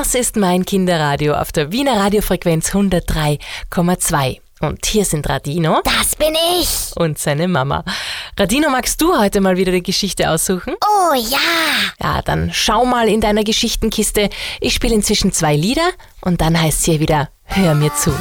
Das ist mein Kinderradio auf der Wiener Radiofrequenz 103,2. Und hier sind Radino. Das bin ich. Und seine Mama. Radino, magst du heute mal wieder die Geschichte aussuchen? Oh ja. Ja, dann schau mal in deiner Geschichtenkiste. Ich spiele inzwischen 2 Lieder und dann heißt es hier wieder, hör mir zu.